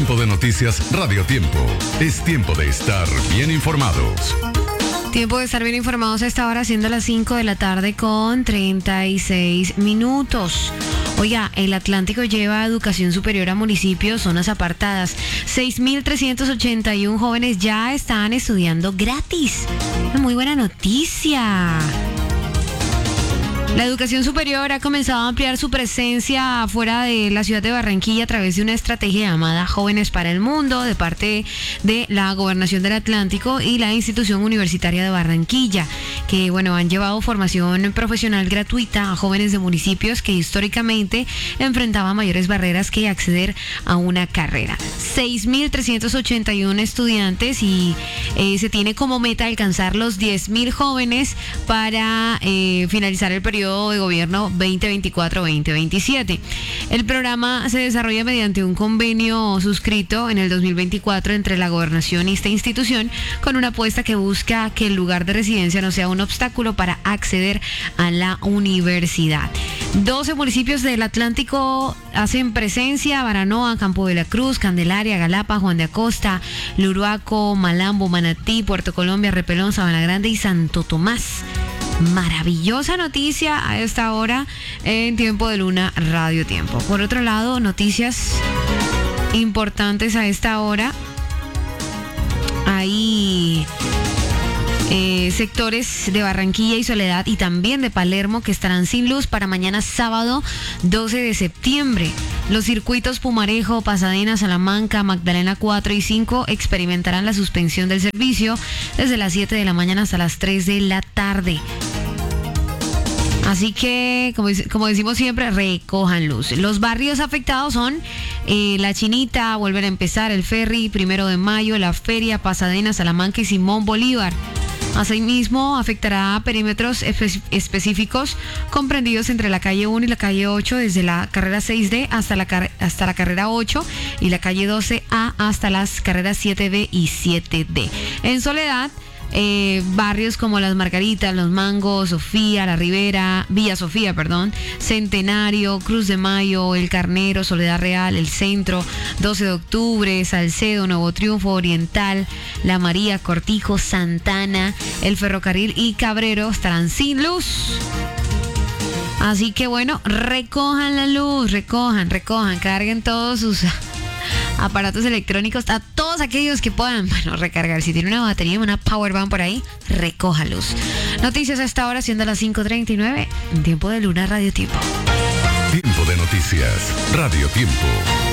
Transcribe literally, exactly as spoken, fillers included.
Tiempo de Noticias Radio Tiempo. Es tiempo de estar bien informados. Tiempo de estar bien informados a esta hora, siendo las cinco de la tarde con treinta y seis minutos. Oiga, el Atlántico lleva educación superior a municipios, zonas apartadas. seis mil trescientos ochenta y uno jóvenes ya están estudiando gratis. Una muy buena noticia. La educación superior ha comenzado a ampliar su presencia fuera de la ciudad de Barranquilla a través de una estrategia llamada Jóvenes para el Mundo de parte de la Gobernación del Atlántico y la Institución Universitaria de Barranquilla, que bueno, han llevado formación profesional gratuita a jóvenes de municipios que históricamente enfrentaban mayores barreras que acceder a una carrera. seis mil trescientos ochenta y uno estudiantes y eh, se tiene como meta alcanzar los diez mil jóvenes para eh, finalizar el periodo de gobierno veinte veinticuatro veinte veintisiete. El programa se desarrolla mediante un convenio suscrito en el dos mil veinticuatro entre la gobernación y esta institución, con una apuesta que busca que el lugar de residencia no sea un obstáculo para acceder a la universidad. doce municipios del Atlántico hacen presencia: Baranoa, Campo de la Cruz, Candelaria, Galapa, Juan de Acosta, Luruaco, Malambo, Manatí, Puerto Colombia, Repelón, Sabana Grande y Santo Tomás. Maravillosa noticia a esta hora en Tiempo de Luna Radio Tiempo. Por otro lado, noticias importantes a esta hora. Hay eh, sectores de Barranquilla y Soledad y también de Palermo que estarán sin luz para mañana sábado doce de septiembre. Los circuitos Pumarejo, Pasadena, Salamanca, Magdalena cuatro y cinco experimentarán la suspensión del servicio desde las siete de la mañana hasta las tres de la tarde. Así que, como, como decimos siempre, recojan luz. Los barrios afectados son eh, La Chinita, Volver a Empezar, El Ferry, Primero de Mayo, La Feria, Pasadena, Salamanca y Simón Bolívar. Asimismo, afectará a perímetros espe- específicos comprendidos entre la calle uno y la calle ocho, desde la carrera seis D hasta la, car- hasta la carrera ocho y la calle doce A hasta las carreras siete B y siete D. En Soledad, Eh, barrios como Las Margaritas, Los Mangos, Sofía, La Ribera, Villa Sofía, perdón, Centenario, Cruz de Mayo, El Carnero, Soledad Real, El Centro, doce de octubre, Salcedo, Nuevo Triunfo, Oriental, La María, Cortijo, Santana, El Ferrocarril y Cabrero estarán sin luz. Así que bueno, recojan la luz, recojan, recojan, carguen todos sus aparatos electrónicos, a todos aquellos que puedan, bueno, recargar. Si tiene una batería, una power bank por ahí, recójalos. Noticias a esta hora, siendo las cinco treinta y nueve, en Tiempo de Luna Radio Tiempo. Tiempo de Noticias Radio Tiempo.